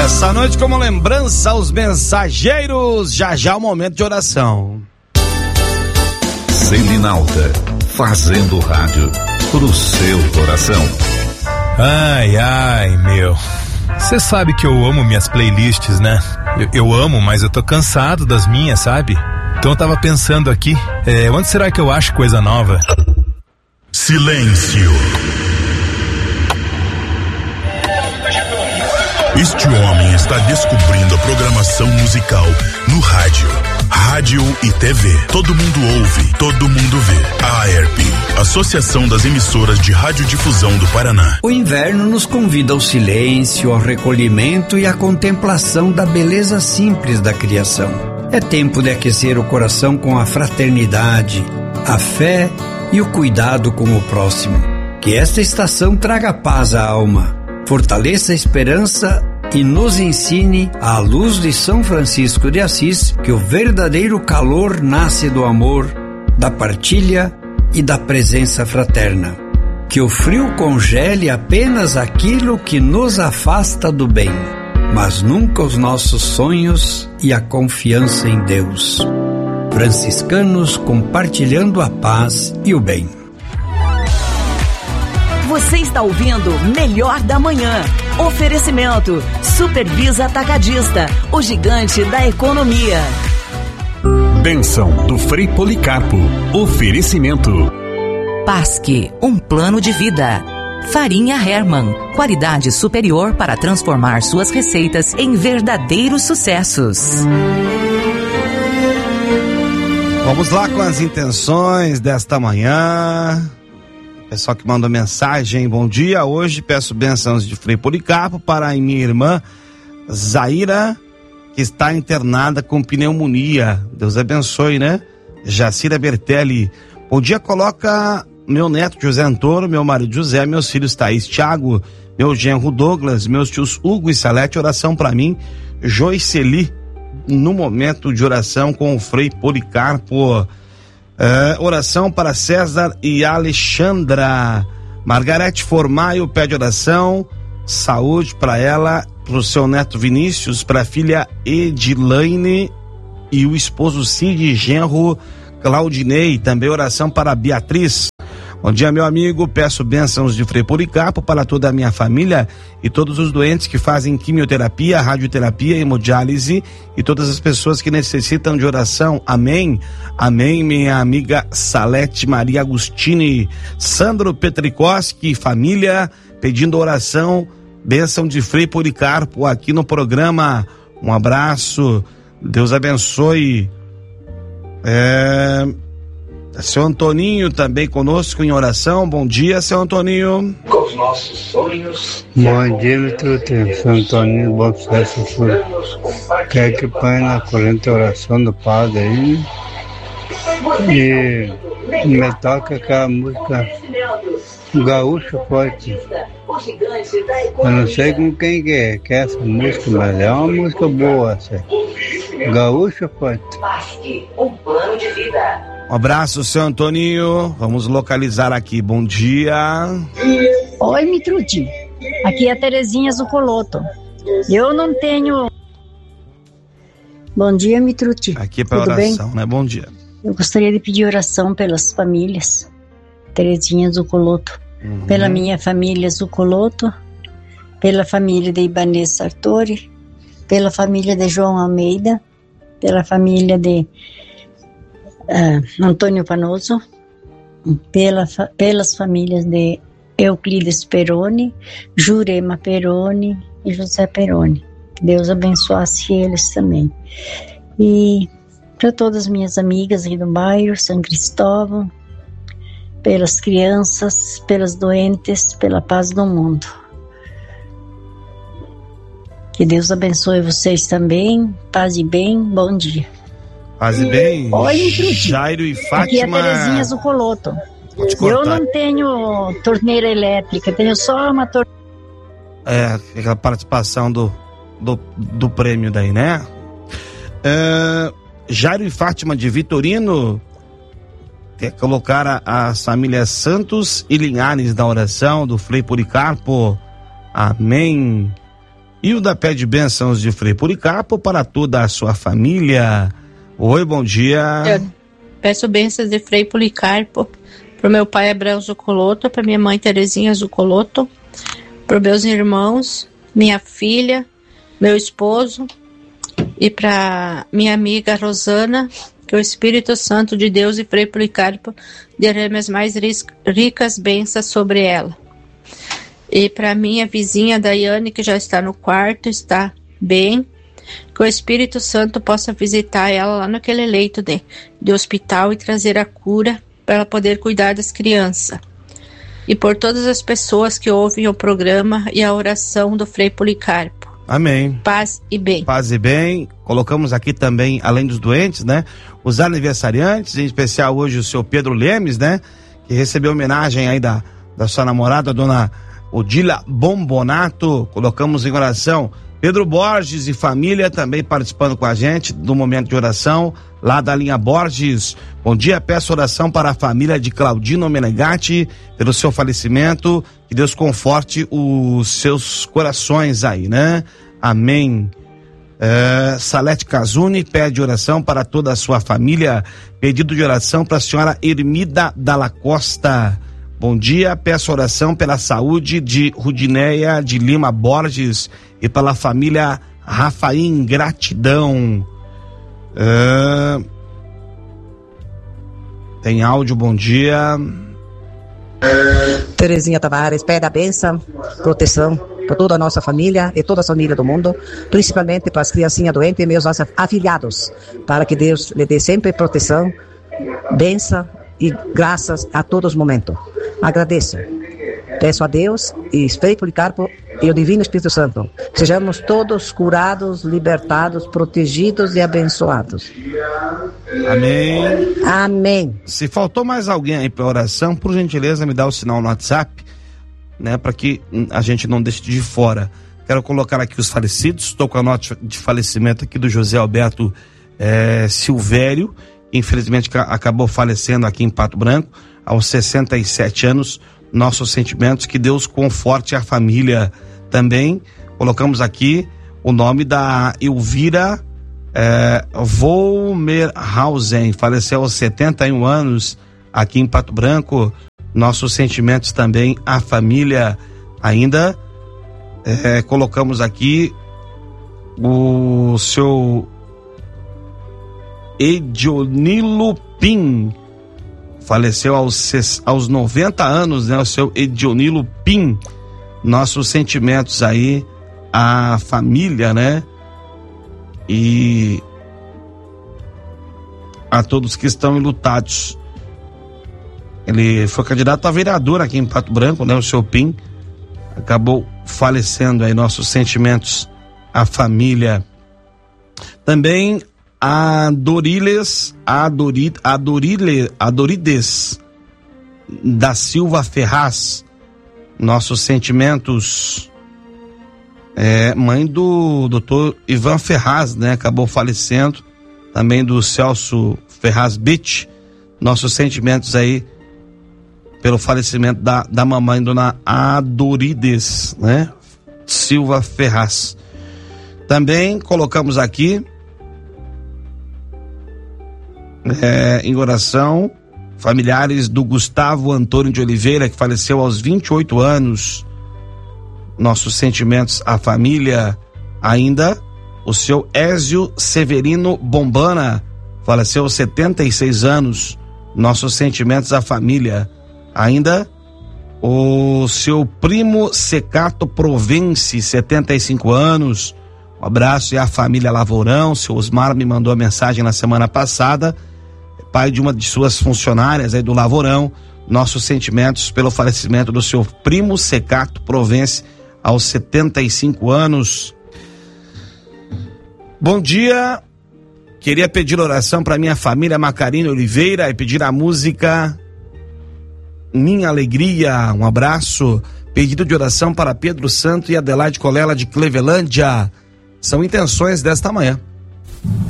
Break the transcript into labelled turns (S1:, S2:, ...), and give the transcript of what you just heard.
S1: Essa noite, como lembrança aos mensageiros, já o momento de oração.
S2: Selinalta, fazendo rádio pro seu coração.
S3: Ai, meu. Você sabe que eu amo minhas playlists, né? Eu amo, mas eu tô cansado das minhas, sabe? Então eu tava pensando aqui, onde será que eu acho coisa nova?
S4: Silêncio. Este homem está descobrindo a programação musical no rádio e TV. Todo mundo ouve, todo mundo vê. A AERP, Associação das Emissoras de Radiodifusão do Paraná.
S5: O inverno nos convida ao silêncio, ao recolhimento e à contemplação da beleza simples da criação. É tempo de aquecer o coração com a fraternidade, a fé e o cuidado com o próximo. Que esta estação traga paz à alma, fortaleça a esperança e nos ensine, à luz de São Francisco de Assis, que o verdadeiro calor nasce do amor, da partilha e da presença fraterna. Que o frio congele apenas aquilo que nos afasta do bem, mas nunca os nossos sonhos e a confiança em Deus. Franciscanos compartilhando a paz e o bem.
S6: Você está ouvindo Melhor da Manhã. Oferecimento Supervisa Atacadista, o gigante da economia.
S4: Bênção do Frei Policarpo. Oferecimento
S6: Pasque, um plano de vida. Farinha Hermann, qualidade superior para transformar suas receitas em verdadeiros sucessos.
S1: Vamos lá com as intenções desta manhã. Pessoal que mandou mensagem, bom dia. Hoje peço bênçãos de Frei Policarpo para a minha irmã Zaira, que está internada com pneumonia. Deus abençoe, né? Jacira Bertelli. Bom dia, coloca meu neto José Antônio, meu marido José, meus filhos Thaís, Thiago, meu genro Douglas, meus tios Hugo e Salete. Oração para mim, Joiceli, no momento de oração com o Frei Policarpo. Oração para César e Alexandra. Margarete Formaio pede oração, saúde para ela, para o seu neto Vinícius, para a filha Edilaine e o esposo Cid, genro Claudinei. Também oração para Beatriz. Bom dia, meu amigo, peço bênçãos de Frei Policarpo para toda a minha família e todos os doentes que fazem quimioterapia, radioterapia, hemodiálise e todas as pessoas que necessitam de oração. Amém. Amém, minha amiga Salete Maria Agostini. Sandro Petricoski, família, pedindo oração, bênção de Frei Policarpo aqui no programa. Um abraço, Deus abençoe. Seu Antoninho também conosco em oração. Bom dia, seu Antoninho.
S7: Com os nossos sonhos.
S8: Bom dia, Mitruti. Seu Antoninho, bom sucesso. Quer que põe na corrente a oração do padre aí. E me toca aquela música Gaúcho Forte. Eu não sei com quem que é essa música, mas é uma música boa, essa. Gaúcho Forte.
S7: Um plano de vida.
S1: Um abraço, seu Antoninho. Vamos localizar aqui. Bom dia.
S9: Oi, Mitruti. Aqui é a Terezinha Zucoloto. Eu não tenho... Bom dia, Mitruti.
S1: Aqui é para oração, bem? Né? Bom dia.
S9: Eu gostaria de pedir oração pelas famílias. Terezinha Zucoloto. Pela minha família Zucoloto. Pela família de Ibanez Sartori. Pela família de João Almeida. Pela família de... Antônio Panoso, pelas famílias de Euclides Peroni, Jurema Peroni e José Peroni. Que Deus abençoasse eles também. E para todas as minhas amigas aí do bairro, São Cristóvão, pelas crianças, pelas doentes, pela paz do mundo. Que Deus abençoe vocês também, paz e bem, bom dia.
S1: Paz e bem.
S9: Oi,
S1: Jairo e Fátima.
S9: Aqui é a Terezinha Zucoloto. Eu não tenho torneira elétrica, tenho só uma torneira.
S1: Aquela participação do prêmio daí, né? Jairo e Fátima de Vitorino quer colocar as famílias Santos e Linhares na oração do Frei Policarpo. Amém. Hilda pede bênçãos de Frei Policarpo para toda a sua família. Oi, bom dia.
S10: Eu peço bênçãos de Frei Policarpo para o meu pai Abraão Zucoloto, para minha mãe Terezinha Zucoloto, para meus irmãos, minha filha, meu esposo e para minha amiga Rosana, que o Espírito Santo de Deus e Frei Policarpo derrame as mais ricas bênçãos sobre ela. E para minha vizinha Daiane, que já está no quarto, está bem, que o Espírito Santo possa visitar ela lá naquele leito de hospital e trazer a cura para ela poder cuidar das crianças. E por todas as pessoas que ouvem o programa e a oração do Frei Policarpo.
S1: Amém.
S10: Paz e bem.
S1: Paz e bem. Colocamos aqui também, além dos doentes, né? Os aniversariantes, em especial hoje o seu Pedro Lemes, né? Que recebeu homenagem aí da sua namorada, dona Odila Bombonato. Colocamos em oração Pedro Borges e família também participando com a gente do momento de oração lá da linha Borges. Bom dia, peço oração para a família de Claudino Menegatti pelo seu falecimento, que Deus conforte os seus corações aí, né? Amém. Salete Casuni pede oração para toda a sua família, pedido de oração para a senhora Ermida Dalla Costa. Bom dia, peço oração pela saúde de Rudinéia de Lima Borges e pela família Rafaim, gratidão. Tem áudio, bom dia.
S11: Terezinha Tavares pede a bênção, proteção para toda a nossa família e toda a família do mundo, principalmente para as criancinhas doentes e meus afilhados, para que Deus lhe dê sempre proteção, bênção e graças a todos os momentos. Agradeço. Peço a Deus e Frei Policarpo e o Divino Espírito Santo, sejamos todos curados, libertados, protegidos e abençoados.
S1: Amém.
S11: Amém.
S1: Se faltou mais alguém aí para oração, por gentileza me dá o sinal no WhatsApp, né, para que a gente não deixe de fora. Quero colocar aqui os falecidos. Estou com a nota de falecimento aqui do José Alberto Silvério, que infelizmente acabou falecendo aqui em Pato Branco aos 67 anos. Nossos sentimentos, que Deus conforte a família. Também colocamos aqui o nome da Elvira Volmerhausen, faleceu aos 71 anos aqui em Pato Branco. Nossos sentimentos também à família. Ainda colocamos aqui o seu Edionilo Pim, faleceu aos 90 anos, né? O seu Edionilo Pim. Nossos sentimentos aí à família, né? E a todos que estão enlutados. Ele foi candidato a vereador aqui em Pato Branco, né? O seu Pim acabou falecendo aí. Nossos sentimentos à família. Também a Dorides da Silva Ferraz, nossos sentimentos. Mãe do doutor Ivan Ferraz, né? Acabou falecendo. Também do Celso Ferraz Beach, nossos sentimentos aí pelo falecimento da mamãe, dona Adorides, né? Silva Ferraz. Também colocamos aqui em oração familiares do Gustavo Antônio de Oliveira, que faleceu aos 28 anos. Nossos sentimentos à família. Ainda o seu Ézio Severino Bombana, faleceu aos 76 anos. Nossos sentimentos à família. Ainda o seu primo Secato Provence, 75 anos. Um abraço e a família Lavourão. Seu Osmar me mandou a mensagem na semana passada, pai de uma de suas funcionárias aí do Lavourão. Nossos sentimentos pelo falecimento do seu primo Secato Provence aos 75 anos. Bom dia, queria pedir oração para minha família Macarina Oliveira e pedir a música Minha Alegria. Um abraço. Pedido de oração para Pedro Santo e Adelaide Colela de Clevelândia. São intenções desta manhã.